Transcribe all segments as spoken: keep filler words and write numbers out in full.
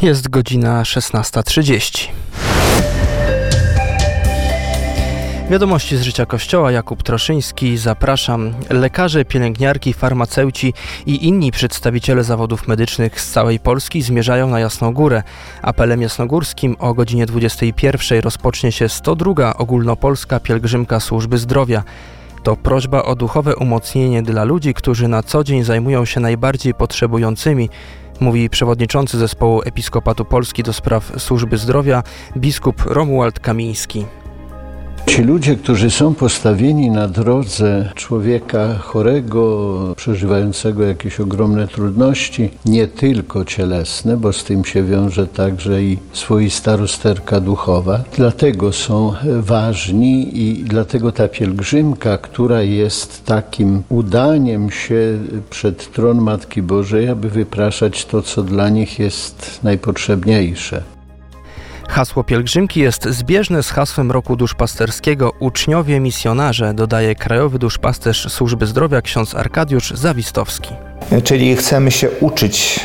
Jest godzina szesnasta trzydzieści. Wiadomości z życia Kościoła. Jakub Troszyński, zapraszam. Lekarze, pielęgniarki, farmaceuci i inni przedstawiciele zawodów medycznych z całej Polski zmierzają na Jasną Górę. Apelem jasnogórskim o godzinie dwudziestej pierwszej rozpocznie się sto druga ogólnopolska pielgrzymka służby zdrowia. To prośba o duchowe umocnienie dla ludzi, którzy na co dzień zajmują się najbardziej potrzebującymi, mówi przewodniczący zespołu Episkopatu Polski do spraw służby zdrowia biskup Romuald Kamiński. Ci ludzie, którzy są postawieni na drodze człowieka chorego, przeżywającego jakieś ogromne trudności, nie tylko cielesne, bo z tym się wiąże także i swoista rozterka duchowa. Dlatego są ważni i dlatego ta pielgrzymka, która jest takim udaniem się przed tron Matki Bożej, aby wypraszać to, co dla nich jest najpotrzebniejsze. Hasło pielgrzymki jest zbieżne z hasłem Roku Duszpasterskiego Uczniowie Misjonarze, dodaje krajowy duszpasterz służby zdrowia ksiądz Arkadiusz Zawistowski. Czyli chcemy się uczyć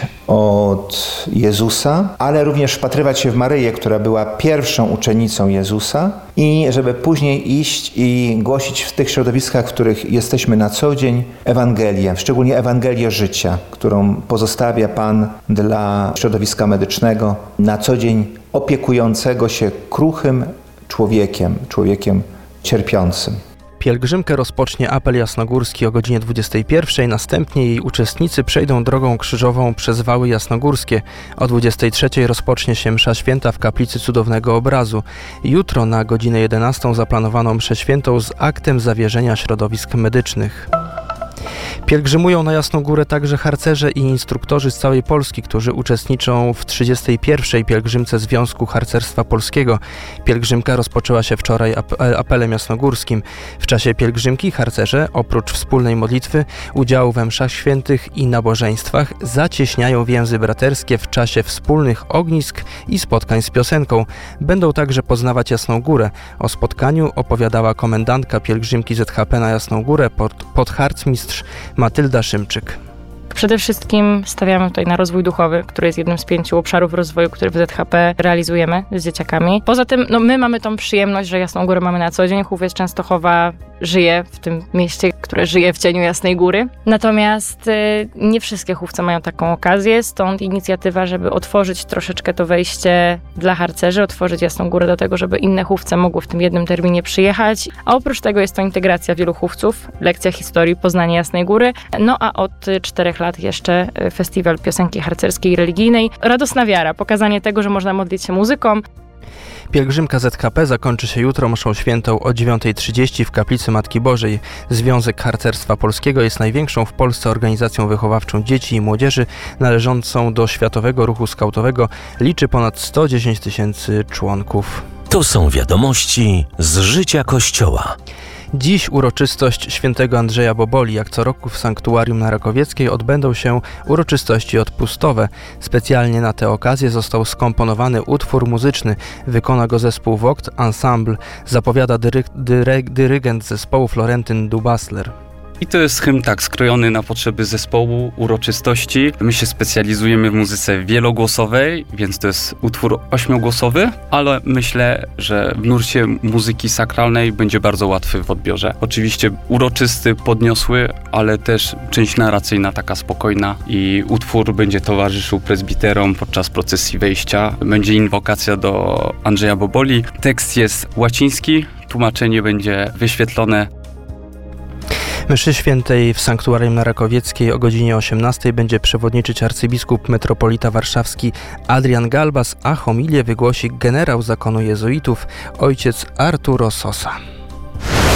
od Jezusa, ale również wpatrywać się w Maryję, która była pierwszą uczennicą Jezusa, i żeby później iść i głosić w tych środowiskach, w których jesteśmy na co dzień, Ewangelię, szczególnie Ewangelię życia, którą pozostawia Pan dla środowiska medycznego, na co dzień opiekującego się kruchym człowiekiem, człowiekiem cierpiącym. Pielgrzymkę rozpocznie apel jasnogórski o godzinie dwudziestej pierwszej, następnie jej uczestnicy przejdą drogą krzyżową przez Wały Jasnogórskie. O dwudziestej trzeciej rozpocznie się msza święta w kaplicy Cudownego Obrazu. Jutro na godzinę jedenastą zaplanowano mszę świętą z aktem zawierzenia środowisk medycznych. Pielgrzymują na Jasną Górę także harcerze i instruktorzy z całej Polski, którzy uczestniczą w trzydziestej pierwszej pielgrzymce Związku Harcerstwa Polskiego. Pielgrzymka rozpoczęła się wczoraj apelem jasnogórskim. W czasie pielgrzymki harcerze, oprócz wspólnej modlitwy, udziału we mszach świętych i nabożeństwach, zacieśniają więzy braterskie w czasie wspólnych ognisk i spotkań z piosenką. Będą także poznawać Jasną Górę. O spotkaniu opowiadała komendantka pielgrzymki Z H P na Jasną Górę, pod, podharcmistrz Matylda Szymczyk. Przede wszystkim stawiamy tutaj na rozwój duchowy, który jest jednym z pięciu obszarów rozwoju, który w Z H P realizujemy z dzieciakami. Poza tym no, my mamy tą przyjemność, że Jasną Górę mamy na co dzień. Chówiec Częstochowa żyje w tym mieście, które żyje w cieniu Jasnej Góry. Natomiast y, nie wszystkie chówce mają taką okazję, stąd inicjatywa, żeby otworzyć troszeczkę to wejście dla harcerzy, otworzyć Jasną Górę do tego, żeby inne chówce mogły w tym jednym terminie przyjechać. A oprócz tego jest to integracja wielu chówców, lekcja historii, poznanie Jasnej Góry. No a od czterech lat jeszcze festiwal piosenki harcerskiej i religijnej. Radosna wiara, pokazanie tego, że można modlić się muzyką. Pielgrzymka Z H P zakończy się jutro mszą świętą o dziewiątej trzydzieści w kaplicy Matki Bożej. Związek Harcerstwa Polskiego jest największą w Polsce organizacją wychowawczą dzieci i młodzieży należącą do Światowego Ruchu Skautowego. Liczy ponad sto dziesięć tysięcy członków. To są wiadomości z życia Kościoła. Dziś uroczystość świętego Andrzeja Boboli. Jak co roku w sanktuarium na Rakowieckiej odbędą się uroczystości odpustowe. Specjalnie na tę okazję został skomponowany utwór muzyczny. Wykona go zespół Vogt Ensemble. Zapowiada dyry, dyry, dyrygent zespołu Florentyn Dubasler. I to jest hymn tak skrojony na potrzeby zespołu, uroczystości. My się specjalizujemy w muzyce wielogłosowej, więc to jest utwór ośmiogłosowy, ale myślę, że w nurcie muzyki sakralnej będzie bardzo łatwy w odbiorze. Oczywiście uroczysty, podniosły, ale też część narracyjna taka spokojna i utwór będzie towarzyszył prezbiterom podczas procesji wejścia. Będzie inwokacja do Andrzeja Boboli. Tekst jest łaciński, tłumaczenie będzie wyświetlone. Mszy świętej w sanktuarium na Rakowieckiej o godzinie osiemnastej będzie przewodniczyć arcybiskup metropolita warszawski Adrian Galbas, a homilię wygłosi generał zakonu jezuitów ojciec Arturo Sosa.